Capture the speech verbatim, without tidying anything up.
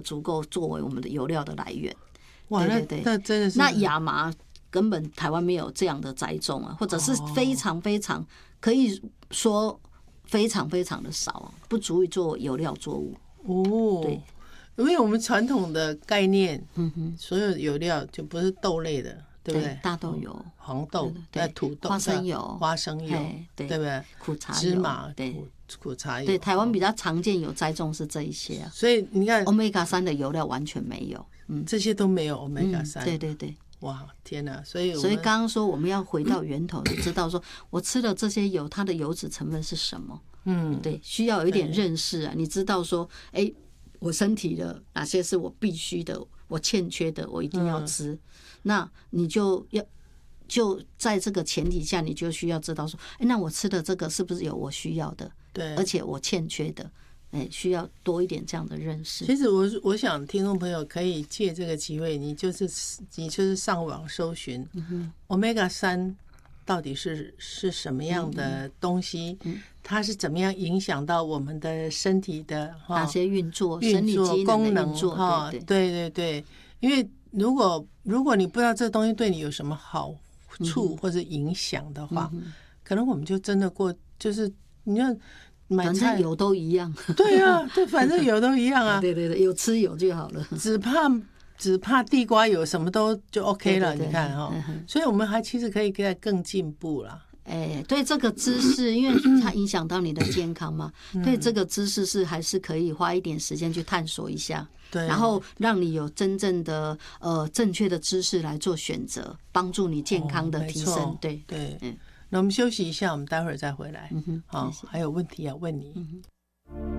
足够作为我们的油料的来源。 哇， 对对对， 那那真的是那亚麻根本台湾没有这样的栽种啊，或者是非常非常可以说非常非常的少，不足以做油料作物。 哦， 对， 因为我们传统的概念， 嗯哼， 所有油料就不是豆类的，对不对？ 大豆油、 黄豆、 对土豆、 花生油、 花生油， 对对不对？ 苦茶油、 芝麻、 对苦苦茶油， 对，台湾比较常见有栽种是这一些啊。 所以你看 ，Omega 三的油料完全没有，嗯， 这些都没有 Omega 三、 嗯，对对对。 哇，天哪！所以所以刚刚说我们要回到源头，就知道说我吃了这些油，它的油脂成分是什么？ 嗯， 对，需要有一点认识啊。你知道说，哎，我身体的哪些是我必须的，我欠缺的，我一定要吃。嗯、那你就要就在这个前提下，你就需要知道说，哎，那我吃的这个是不是有我需要的？ 对， 而且我欠缺的。哎，需要多一点这样的认识。 其实我我想听众朋友可以借这个机会，你就是你就是上网搜寻 Omega 三到底是是什么样的东西，它是怎么样影响到我们的身体的哪些运作、 运作功能哈？ 对对对，因为如果如果你不知道这东西对你有什么好处或者影响的话，可能我们就真的过就是你看。 反正油都一样， 对啊，对，反正油都一样啊。 对对对，有吃油就好了。 只怕只怕地瓜油，什么都就 OK 了。对对对，你看哈、哦，所以我们还其实可以再更进步了。 哎，对这个知识，因为它影响到你的健康嘛，嗯、对这个知识是还是可以花一点时间去探索一下， 对， 然后让你有真正的呃正确的知识来做选择，帮助你健康的提升。哦、对对，嗯。那我们休息一下，我们待会儿再回来。 嗯哼， 好，还有问题要问你。 嗯哼。